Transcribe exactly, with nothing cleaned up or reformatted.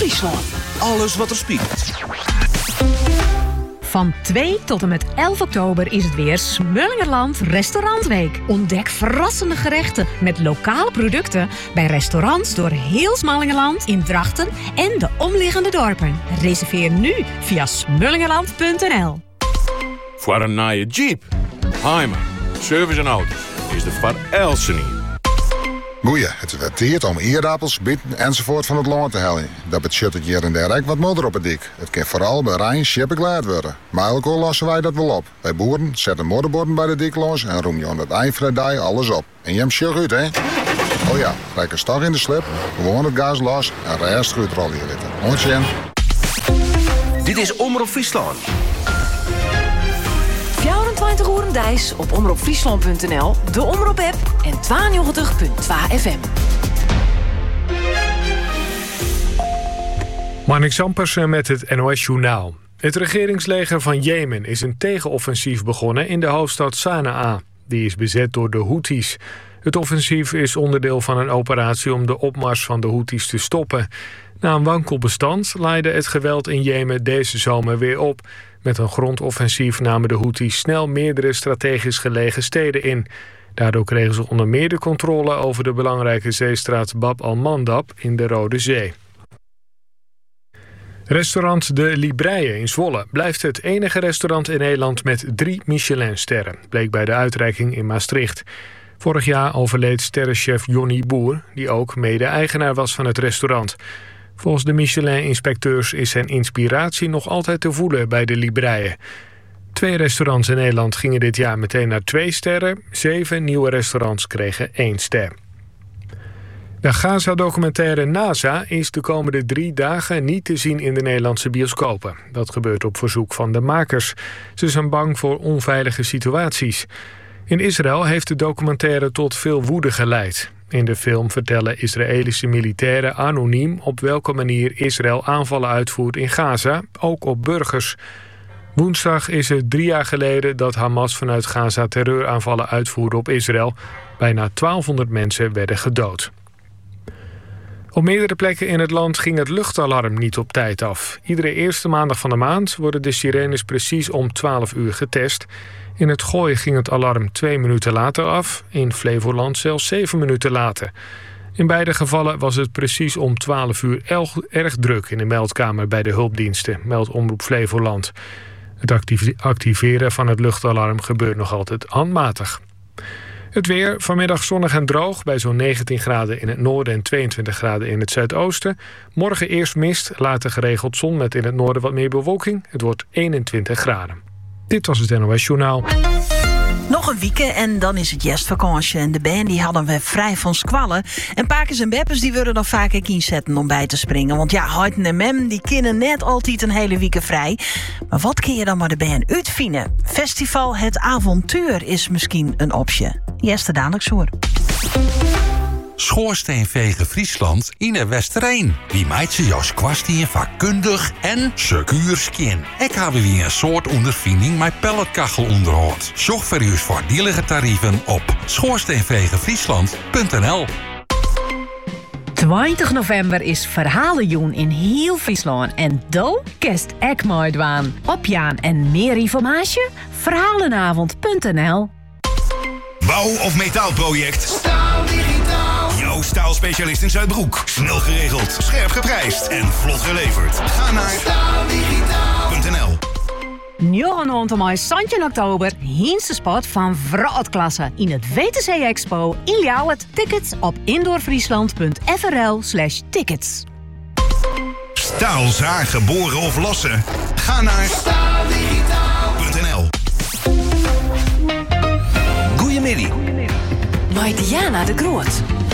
Friesland. Alles wat er speelt. Van twee tot en met elf oktober is het weer Smullingerland Restaurantweek. Ontdek verrassende gerechten met lokale producten bij restaurants door heel Smallingerland, in Drachten en de omliggende dorpen. Reserveer nu via smullingerland punt n l. Voor een nieuwe Jeep, Heimer, service en auto's is de Van Elsen hier. Goeie, het werd tijd om eerappels, bieten enzovoort van het land te halen. Dat betekent hier en daar wat modder op het dik. Het kan vooral bij Rijn schippen klaar worden. Maar alcohol lossen wij dat wel op. Wij boeren zetten modderborden bij de dik los en roem je aan het eindvrijdag alles op. En je hem sjug uit, hè? Oh ja, rijk een stok in de slip, gewoon het gas los en rest goed rollen hier zitten. Ontje. Dit is Omroep Friesland. vierentwintig uur dijs op omroep friesland punt n l, de Omroep-app en tweeënnegentig punt twee F M. Marnix Ampersen met het N O S-journaal. Het regeringsleger van Jemen is een tegenoffensief begonnen in de hoofdstad Sanaa. Die is bezet door de Houthis. Het offensief is onderdeel van een operatie om de opmars van de Houthis te stoppen. Na een wankel bestand leidde het geweld in Jemen deze zomer weer op. Met een grondoffensief namen de Houthis snel meerdere strategisch gelegen steden in. Daardoor kregen ze onder meer de controle over de belangrijke zeestraat Bab al-Mandab in de Rode Zee. Restaurant De Libreie in Zwolle blijft het enige restaurant in Nederland met drie Michelinsterren, bleek bij de uitreiking in Maastricht. Vorig jaar overleed sterrenchef Jonny Boer, die ook mede-eigenaar was van het restaurant. Volgens de Michelin-inspecteurs is zijn inspiratie nog altijd te voelen bij De Libreie. Twee restaurants in Nederland gingen dit jaar meteen naar twee sterren. Zeven nieuwe restaurants kregen één ster. De Gaza-documentaire NASA is de komende drie dagen niet te zien in de Nederlandse bioscopen. Dat gebeurt op verzoek van de makers. Ze zijn bang voor onveilige situaties. In Israël heeft de documentaire tot veel woede geleid. In de film vertellen Israëlische militairen anoniem op welke manier Israël aanvallen uitvoert in Gaza, ook op burgers. Woensdag is het drie jaar geleden dat Hamas vanuit Gaza terreuraanvallen uitvoerde op Israël. Bijna twaalfhonderd mensen werden gedood. Op meerdere plekken in het land ging het luchtalarm niet op tijd af. Iedere eerste maandag van de maand worden de sirenes precies om twaalf uur getest. In het Gooi ging het alarm twee minuten later af. In Flevoland zelfs zeven minuten later. In beide gevallen was het precies om twaalf uur erg druk in de meldkamer bij de hulpdiensten, meldt Omroep Flevoland. Het activeren van het luchtalarm gebeurt nog altijd handmatig. Het weer, vanmiddag zonnig en droog bij zo'n negentien graden in het noorden en tweeëntwintig graden in het zuidoosten. Morgen eerst mist, later geregeld zon met in het noorden wat meer bewolking. Het wordt eenentwintig graden. Dit was het N O S-journaal. Nog een weekend en dan is het jestvakantie. En de band die hadden we vrij van squallen. En pakers en beppers die willen dan vaak ook inzetten om bij te springen. Want ja, Hoyten en Mem die kunnen net altijd een hele week vrij. Maar wat kun je dan maar de band uitvinden? Festival Het Avontuur is misschien een optie. Jeste dadelijk hoor. Schoorsteenvegen Friesland in de Westereen. Die meid ze Jos kwastien vakkundig en secuur skin. Ik heb weer een soort ondervinding met pelletkachel onderhoud. Zorg voor uw voordielige tarieven op schoorsteenvegenfriesland punt n l. twintig november is Verhalenjoen in heel Friesland. En do kerst ek mooi dwaan. Opjaan en meer informatie? verhalenavond punt n l. Bouw- of metaalproject? Staal Digitaal. Jouw staalspecialist in Zuidbroek. Snel geregeld, scherp geprijsd en vlot geleverd. Ga naar staal digitaal punt n l. Njoggenhond om Santje oktober, Hiense spot van Vrootklasse in het W T C Expo in Ljouwert. Tickets op indoorfriesland punt f r l slash tickets. Staal zagen, boren of lossen? Ga naar staal digitaal punt n l. Goedemiddag. Bij Diana de Groot.